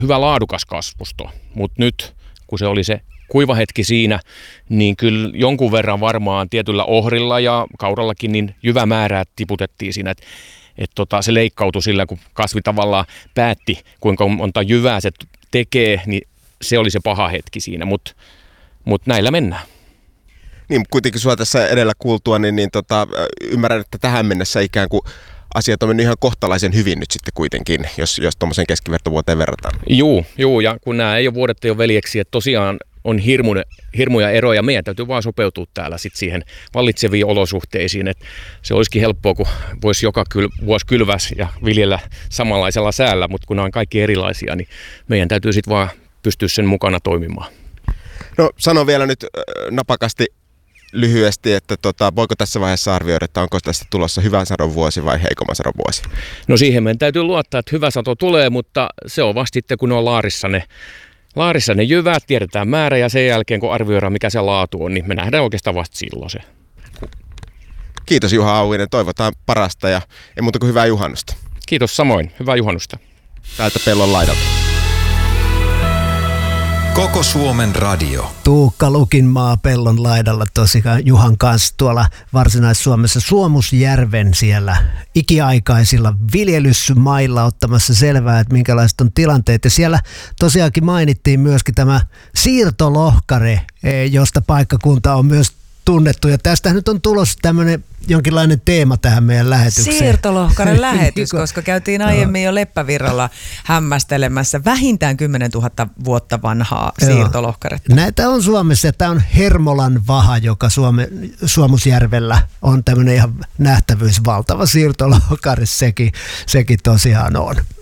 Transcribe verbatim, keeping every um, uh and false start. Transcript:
hyvä laadukas kasvusto, mutta nyt kun se oli se kuiva hetki siinä, niin kyllä jonkun verran varmaan tietyllä ohrilla ja kaurallakin niin jyvämäärää tiputettiin siinä, että et tota, se leikkautui sillä, kun kasvi tavallaan päätti, kuinka monta jyvää se tekee, niin se oli se paha hetki siinä, mutta mut näillä mennään. Niin, kuitenkin sua tässä edellä kuultua, niin, niin tota, ymmärrän, että tähän mennessä ikään kuin asiat on mennyt ihan kohtalaisen hyvin nyt sitten kuitenkin, jos, jos tuommoisen keskivertovuoteen verrataan. Juu, juu, ja kun nämä ei ole vuodet ei ole veljeksi, että tosiaan on hirmu, hirmuja eroja, meidän täytyy vaan sopeutua täällä sit siihen vallitseviin olosuhteisiin, että se olisikin helppoa, kun voisi joka kyl, vuosi kylväs ja viljellä samanlaisella säällä, mutta kun nämä on kaikki erilaisia, niin meidän täytyy sitten vaan pystyä sen mukana toimimaan. No sano vielä nyt napakasti lyhyesti, että tota, voiko tässä vaiheessa arvioida, että onko tästä tulossa hyvän sadon vuosi vai heikomman sadon vuosi? No siihen meidän täytyy luottaa, että hyvä sato tulee, mutta se on vasta sitten, kun ne on laarissa ne, laarissa ne jyvät, tiedetään määrä ja sen jälkeen, kun arvioidaan, mikä se laatu on, niin me nähdään oikeastaan vasta silloin se. Kiitos Juha Auvinen, toivotaan parasta ja ei muuta kuin hyvää juhannusta. Kiitos samoin, hyvää juhannusta. Täältä pellon laidalta. Koko Suomen radio. Tuukka Lukinmaa pellon laidalla tosiaan Juhan kanssa tuolla Varsinais-Suomessa Suomusjärven siellä ikiaikaisilla viljelysmailla ottamassa selvää, että minkälaiset on tilanteet. Ja siellä tosiaankin mainittiin myöskin tämä siirtolohkare, josta paikkakunta on myös tunnettu. Ja tästä nyt on tulossa tämmöinen jonkinlainen teema tähän meidän lähetykseen. Siirtolohkaren lähetys, koska käytiin aiemmin jo Leppävirralla hämmästelemässä vähintään kymmenen tuhatta vuotta vanhaa siirtolohkaretta. Näitä on Suomessa. Tämä on Hermolan vaha, joka Suome, Suomusjärvellä on tämmöinen ihan nähtävyysvaltava siirtolohkare. Sekin, sekin tosiaan on.